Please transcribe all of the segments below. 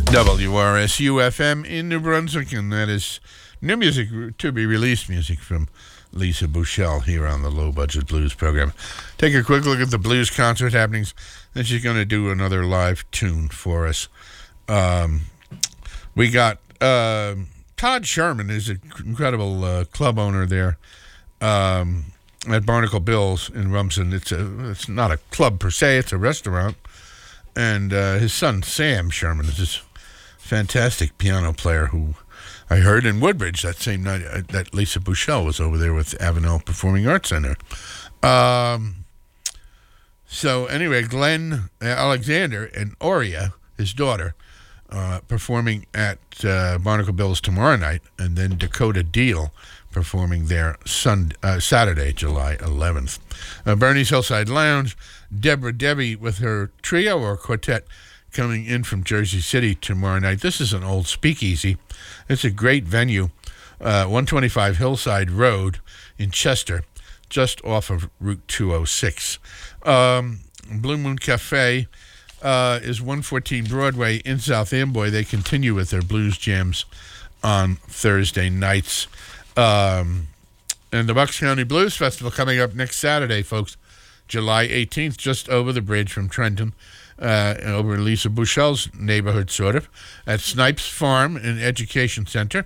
WRSU-FM in New Brunswick, and that is new music, to be released music from Lisa Bouchel here on the Low Budget Blues program. Take a quick look at the blues concert happenings, then she's going to do another live tune for us. We got Todd Sherman is an incredible club owner there at Barnacle Bill's in Rumson. It's not a club per se, it's a restaurant. And his son, Sam Sherman, is this fantastic piano player who I heard in Woodbridge that same night that Lisa Bouchel was over there with Avenel Performing Arts Center. So anyway, Glenn Alexander and Aurea, his daughter, performing at Barnacle Bill's tomorrow night, and then Dakota Deal performing there Saturday, July 11th. Bernie's Hillside Lounge, Deborah Debbie with her trio or quartet coming in from Jersey City tomorrow night. This is an old speakeasy. It's a great venue, 125 Hillside Road in Chester, just off of Route 206. Blue Moon Cafe is 114 Broadway in South Amboy. They continue with their blues jams on Thursday nights. And the Bucks County Blues Festival coming up next Saturday, folks, July 18th, just over the bridge from Trenton, over Lisa Bouchel's neighborhood, sort of, at Snipes Farm and Education Center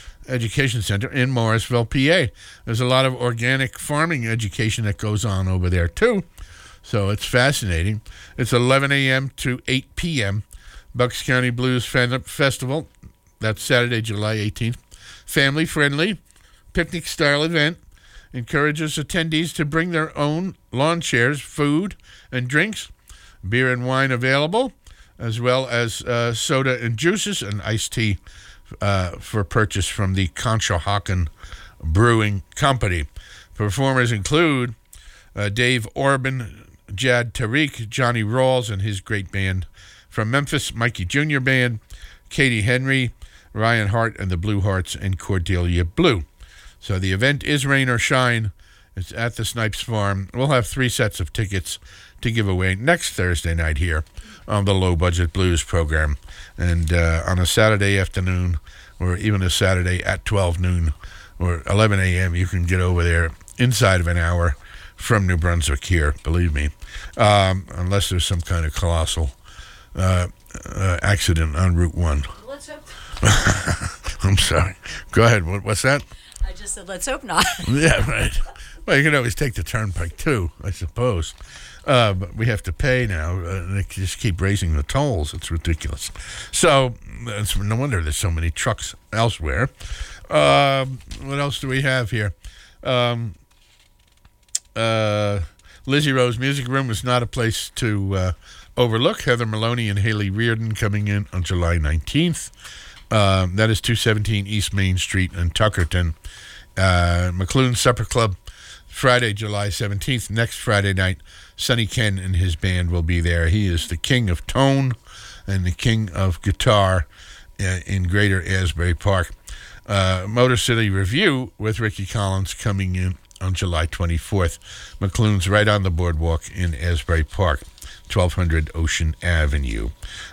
in Morrisville, PA. There's a lot of organic farming education that goes on over there, too, so it's fascinating. It's 11 a.m. to 8 p.m. Bucks County Blues Festival. That's Saturday, July 18th. Family-friendly, picnic-style event. Encourages attendees to bring their own lawn chairs, food, and drinks. Beer and wine available, as well as soda and juices and iced tea for purchase from the Conshohocken Brewing Company. Performers include Dave Orban, Jad Tariq, Johnny Rawls and his great band from Memphis, Mikey Jr. Band, Katie Henry, Ryan Hart and the Blue Hearts, and Cordelia Blue. So the event is rain or shine. It's at the Snipes Farm. We'll have 3 sets of tickets to give away next Thursday night here on the Low Budget Blues program. And on a Saturday afternoon, or even a Saturday at 12 noon or 11 a.m., you can get over there inside of an hour from New Brunswick here, believe me, unless there's some kind of colossal accident on Route 1. Let's hope. I'm sorry. Go ahead. What's that? I just said, let's hope not. Yeah, right. Well, you can always take the turnpike, too, I suppose. But we have to pay now. They just keep raising the tolls. It's ridiculous. So, it's no wonder there's so many trucks elsewhere. What else do we have here? Lizzie Rose Music Room is not a place to overlook. Heather Maloney and Haley Reardon coming in on July 19th. That is 217 East Main Street in Tuckerton. McLuhan Supper Club, Friday, July 17th. Next Friday night, Sonny Ken and his band will be there. He is the king of tone and the king of guitar in Greater Asbury Park. Motor City Review with Ricky Collins coming in on July 24th. McLuhan's right on the boardwalk in Asbury Park, 1200 Ocean Avenue.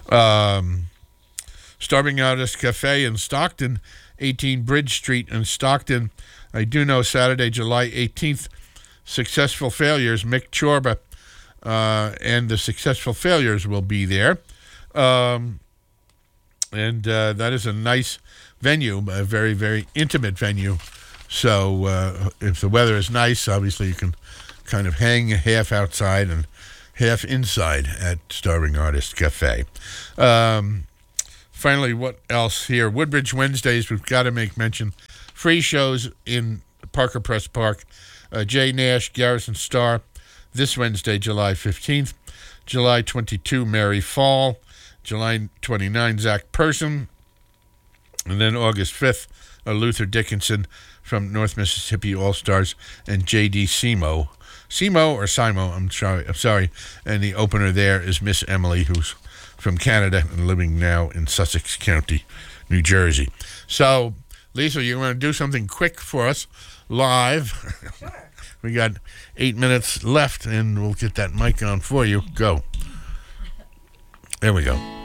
Starving Artist Cafe in Stockton, 18 Bridge Street in Stockton. I do know Saturday, July 18th, Successful Failures, Mick Chorba and the Successful Failures will be there. And that is a nice venue, a very, very intimate venue. So if the weather is nice, obviously you can kind of hang half outside and half inside at Starving Artist Cafe. Finally, what else here? Woodbridge Wednesdays, we've got to make mention. Free shows in Parker Press Park. Jay Nash, Garrison Starr, this Wednesday, July 15th. July 22, Mary Fall. July 29, Zach Person. And then August 5th, Luther Dickinson from North Mississippi All-Stars and J.D. Simo. Simo or Simo, I'm sorry. And the opener there is Miss Emily, who's from Canada and living now in Sussex County, New Jersey. So, Lisa, you want to do something quick for us live? Sure. We got 8 minutes left, and we'll get that mic on for you. Go. There we go.